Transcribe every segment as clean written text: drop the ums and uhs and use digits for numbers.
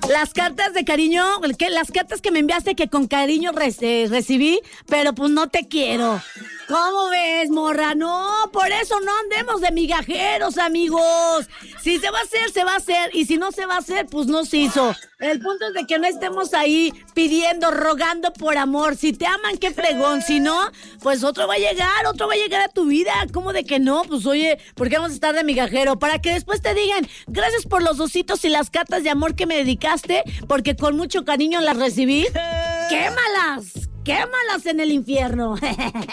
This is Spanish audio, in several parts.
Las cartas de cariño, las cartas que me enviaste que con cariño recibí, pero pues no te quiero. ¿Cómo ves, morra? No, por eso no andemos de migajeros, amigos. Si se va a hacer, se va a hacer. Y si no se va a hacer, pues no se hizo. El punto es de que no estemos ahí pidiendo, rogando por amor. Si te aman, qué fregón. Si no, pues otro va a llegar a tu vida. ¿Cómo de que no? Pues oye, ¿por qué vamos a estar de migajero? Para que después te digan, gracias por los ositos y las cartas de amor que me dedicaste, porque con mucho cariño las recibí. ¡Quémalas en el infierno! ¡Ay,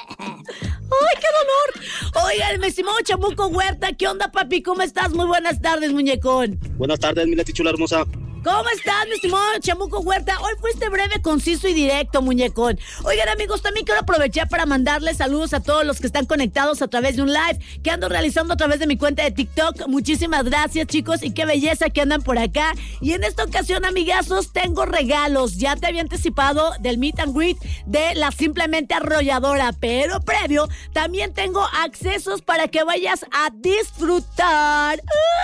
qué dolor! Oigan, mi estimado Chamuco Huerta, ¿qué onda, papi? ¿Cómo estás? Muy buenas tardes, muñecón. Buenas tardes, mi Leti chula hermosa. ¿Cómo estás, mi estimado Chamuco Huerta? Hoy fuiste breve, conciso y directo, muñecón. Oigan, amigos, también quiero aprovechar para mandarles saludos a todos los que están conectados a través de un live que ando realizando a través de mi cuenta de TikTok. Muchísimas gracias, chicos, y qué belleza que andan por acá. Y en esta ocasión, amigazos, tengo regalos. Ya te había anticipado del meet and greet de la Simplemente Arrolladora, pero previo, también tengo accesos para que vayas a disfrutar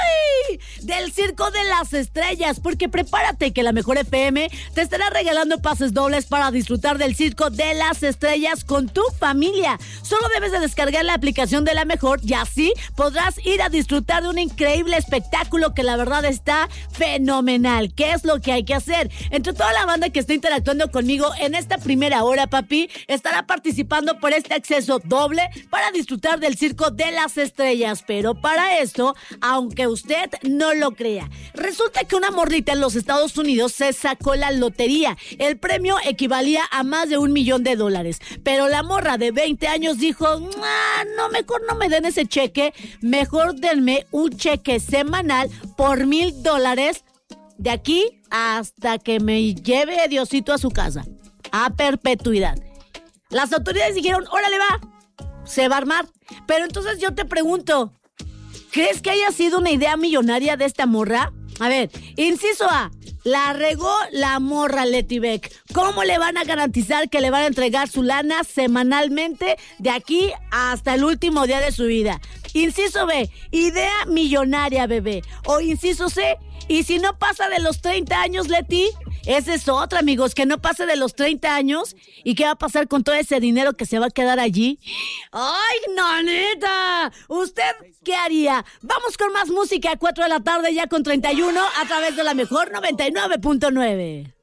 del Circo de las Estrellas, porque prepárate que la Mejor FM te estará regalando pases dobles para disfrutar del Circo de las Estrellas con tu familia. Solo debes de descargar la aplicación de La Mejor y así podrás ir a disfrutar de un increíble espectáculo que la verdad está fenomenal. ¿Qué es lo que hay que hacer? Entre toda la banda que está interactuando conmigo en esta primera hora, papi, estará participando por este acceso doble para disfrutar del Circo de las Estrellas. Pero para esto, aunque usted no lo crea, resulta que una morrita en los Estados Unidos se sacó la lotería. El premio equivalía a más de $1 millón. Pero la morra de 20 años dijo, no, mejor no me den ese cheque, mejor denme un cheque semanal por $1,000 de aquí hasta que me lleve Diosito a su casa, a perpetuidad. Las autoridades dijeron, órale va, se va a armar. Pero entonces yo te pregunto, ¿crees que haya sido una idea millonaria de esta morra? A ver, inciso A, la regó la morra Leti Beck. ¿Cómo le van a garantizar que le van a entregar su lana semanalmente de aquí hasta el último día de su vida? Inciso B, idea millonaria, bebé. O inciso C, y si no pasa de los 30 años, Leti, esa es otra, amigos, que no pase de los 30 años. ¿Y qué va a pasar con todo ese dinero que se va a quedar allí? ¡Ay, no, neta! ¿Usted qué haría? Vamos con más música a 4 de la tarde, ya con 31, a través de La Mejor 99.9.